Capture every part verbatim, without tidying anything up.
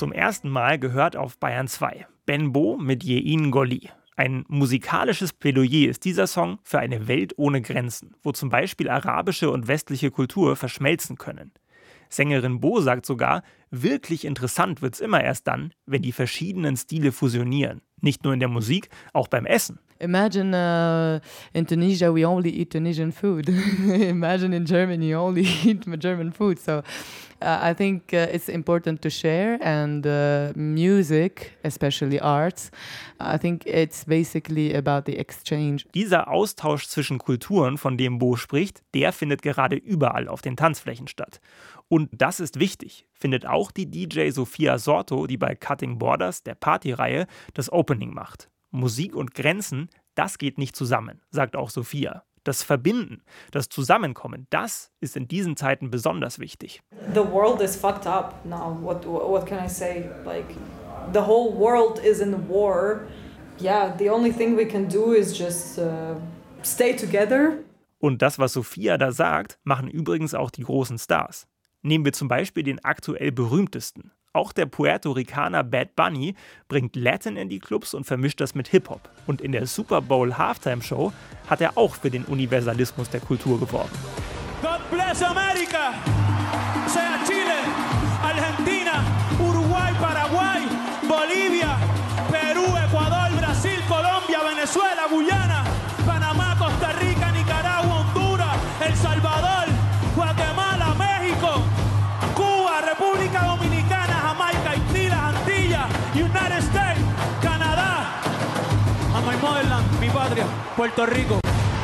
Zum ersten Mal gehört auf Bayern zwei Benbow mit Yein Goli. Ein musikalisches Plädoyer ist dieser Song für eine Welt ohne Grenzen, wo zum Beispiel arabische und westliche Kultur verschmelzen können. Sängerin Bo sagt sogar, wirklich interessant wird's immer erst dann, wenn die verschiedenen Stile fusionieren. Nicht nur in der Musik, auch beim Essen. Imagine uh, in Tunisia we only eat Tunisian food. Imagine in Germany you only eat German food. So uh, I think uh, it's important to share, and uh, music, especially arts, I think it's basically about the exchange. Dieser Austausch zwischen Kulturen, von dem Bo spricht, der findet gerade überall auf den Tanzflächen statt. Und das ist wichtig, findet auch die D J Sophia Sorto, die bei Cutting Borders, der Partyreihe, das Opening macht. Musik und Grenzen, das geht nicht zusammen, sagt auch Sophia. Das Verbinden, das Zusammenkommen, das ist in diesen Zeiten besonders wichtig. The world is fucked up now. What what can I say? Like the whole world is in war. Yeah, the only thing we can do is just uh, stay together. Und das, was Sophia da sagt, machen übrigens auch die großen Stars. Nehmen wir zum Beispiel den aktuell berühmtesten. Auch der Puerto Ricaner Bad Bunny bringt Latin in die Clubs und vermischt das mit Hip-Hop. Und in der Super Bowl Halftime Show hat er auch für den Universalismus der Kultur geworben. God bless America! Sea Chile, Argentina, Uruguay, Paraguay, Bolivia, Perú, Ecuador, Brasil, Colombia, Venezuela, Guyana, Panamá, Costa Rica, Nicaragua, Honduras, El Salvador, Guatemala, México, Cuba, República Dominicana, Jamaica, Haití, las Antillas, United States, Canadá, and my motherland, mi patria, Puerto Rico.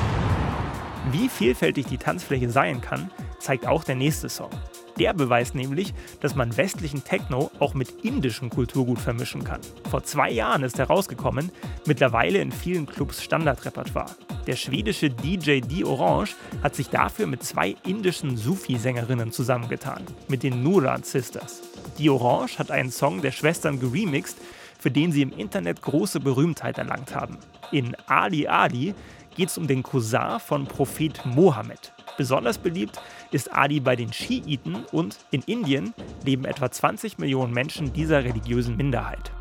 Wie vielfältig die Tanzfläche sein kann, zeigt auch der nächste Song. Der beweist nämlich, dass man westlichen Techno auch mit indischem Kulturgut vermischen kann. Vor zwei Jahren ist er rausgekommen, mittlerweile in vielen Clubs Standardrepertoire. Der schwedische D J D'Orange hat sich dafür mit zwei indischen Sufi-Sängerinnen zusammengetan, mit den Nurad Sisters. D'Orange hat einen Song der Schwestern geremixed, für den sie im Internet große Berühmtheit erlangt haben. In Ali Ali geht es um den Cousin von Prophet Mohammed. Besonders beliebt ist Ali bei den Schiiten und in Indien leben etwa zwanzig Millionen Menschen dieser religiösen Minderheit.